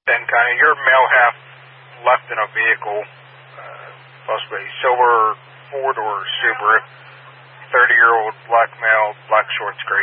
then kind of your male half left in a vehicle, possibly silver 4-door Subaru, 30-year-old black male, black shorts, gray